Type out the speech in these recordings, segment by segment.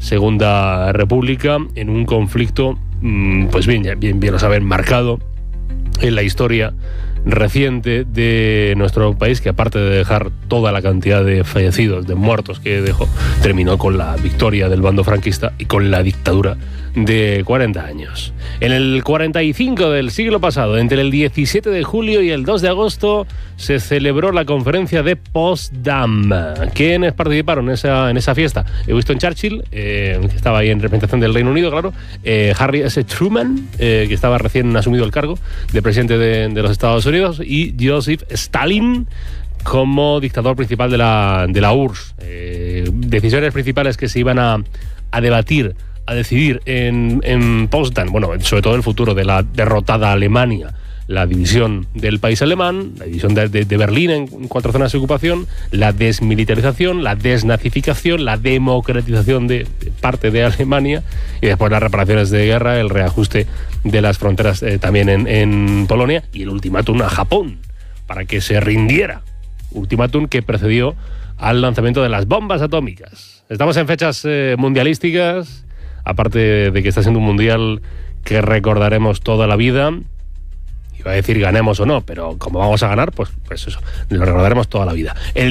Segunda República, en un conflicto, pues bien lo saben, marcado en la historia reciente de nuestro país, que aparte de dejar toda la cantidad de fallecidos, de muertos que dejó, terminó con la victoria del bando franquista y con la dictadura de 40 años. En el 45 del siglo pasado, entre el 17 de julio y el 2 de agosto, se celebró la conferencia de Potsdam. ¿Quiénes participaron en esa fiesta? Winston Churchill, que estaba ahí en representación del Reino Unido, claro, Harry S. Truman, que estaba recién asumido el cargo de presidente de los Estados Unidos, y Joseph Stalin como dictador principal de la URSS. Decisiones principales que se iban a debatir, a decidir en Potsdam, bueno, sobre todo el futuro de la derrotada Alemania, la división del país alemán, la división de Berlín en 4 zonas de ocupación, la desmilitarización, la desnazificación, la democratización de parte de Alemania, y después las reparaciones de guerra, el reajuste de las fronteras también en Polonia, y el ultimátum a Japón para que se rindiera. Ultimátum que precedió al lanzamiento de las bombas atómicas. Estamos en fechas mundialísticas, aparte de que está siendo un mundial que recordaremos toda la vida. Iba a decir ganemos o no, pero como vamos a ganar, pues eso, lo recordaremos toda la vida. El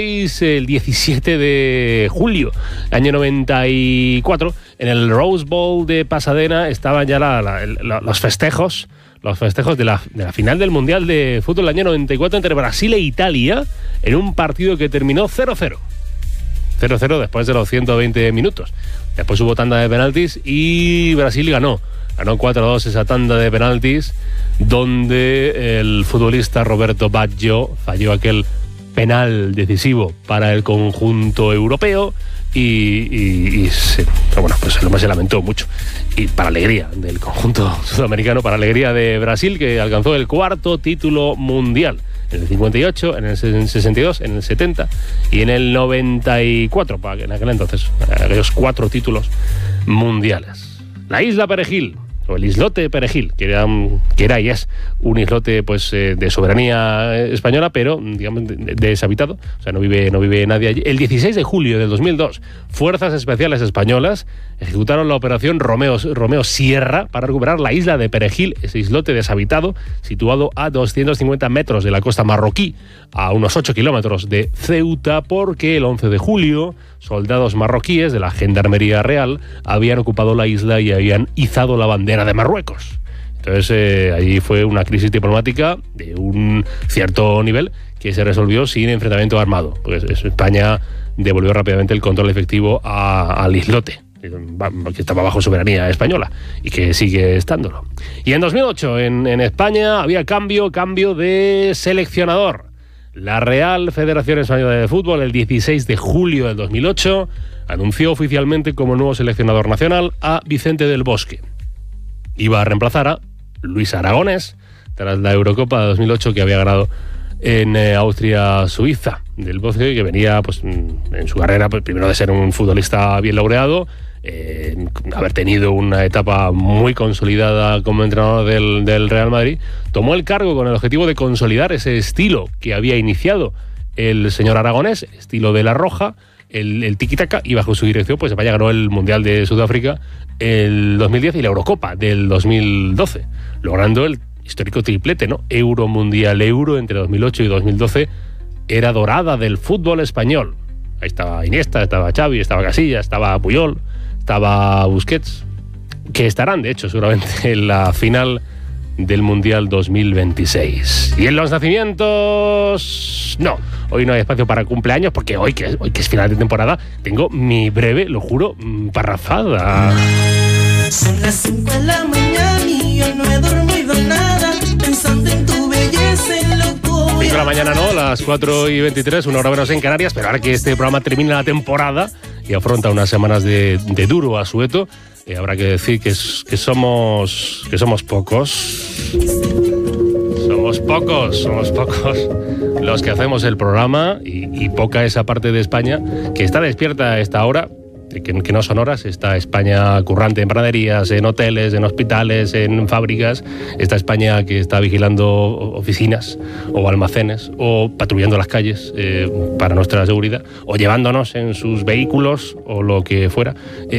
17 de julio, año 94, en el Rose Bowl de Pasadena estaban ya los festejos de la final del Mundial de Fútbol del año 94 entre Brasil e Italia, en un partido que terminó 0-0. 0-0 después de los 120 minutos. Después hubo tanda de penaltis y Brasil ganó 4-2 esa tanda de penaltis, donde el futbolista Roberto Baggio falló aquel penal decisivo para el conjunto europeo y el hombre se lamentó mucho, y para alegría del conjunto sudamericano, para alegría de Brasil, que alcanzó el 4º título mundial. En el 58, en el 62, en el 70 y en el 94, en aquel entonces, aquellos 4 títulos mundiales. La isla Perejil, o el islote Perejil, que era y es un islote pues de soberanía española, pero digamos deshabitado, o sea, no vive nadie allí. El 16 de julio del 2002, fuerzas especiales españolas ejecutaron la operación Romeo Sierra para recuperar la isla de Perejil, ese islote deshabitado situado a 250 metros de la costa marroquí, a unos 8 kilómetros de Ceuta, porque el 11 de julio soldados marroquíes de la Gendarmería Real habían ocupado la isla y habían izado la bandera de Marruecos. Entonces allí fue una crisis diplomática de un cierto nivel que se resolvió sin enfrentamiento armado, pues España devolvió rápidamente el control efectivo al islote, que estaba bajo soberanía española y que sigue estándolo. Y en 2008 en España había cambio de seleccionador. La Real Federación Española de Fútbol, el 16 de julio del 2008, anunció oficialmente como nuevo seleccionador nacional a Vicente del Bosque. Iba a reemplazar a Luis Aragonés tras la Eurocopa de 2008 que había ganado en Austria-Suiza. Del Bosque, que venía pues en su carrera, pues, primero de ser un futbolista bien laureado, haber tenido una etapa muy consolidada como entrenador del Real Madrid, tomó el cargo con el objetivo de consolidar ese estilo que había iniciado el señor Aragonés, el estilo de La Roja, el tiki-taka, y bajo su dirección pues España ganó el Mundial de Sudáfrica el 2010 y la Eurocopa del 2012, logrando el histórico triplete, ¿no? Euro, Mundial, Euro entre 2008 y 2012, era dorada del fútbol español. Ahí estaba Iniesta, estaba Xavi, estaba Casillas, estaba Puyol, estaba Busquets, que estarán, de hecho, seguramente en la final del Mundial 2026. Y en los nacimientos, no, hoy no hay espacio para cumpleaños, porque hoy que es final de temporada, tengo mi breve, lo juro, parrafada. Son las 5 de la mañana y yo no he dormido nada, pensando en tu belleza, loco. 5 de la mañana no, las 4:23, 1 hora menos en Canarias, pero ahora que este programa termina la temporada y afronta unas semanas de duro asueto, habrá que decir que somos pocos. Somos pocos los que hacemos el programa y poca esa parte de España que está despierta a esta hora, que no son horas. Está España currante en panaderías, en hoteles, en hospitales, en fábricas. Está España que está vigilando oficinas o almacenes o patrullando las calles para nuestra seguridad, o llevándonos en sus vehículos o lo que fuera.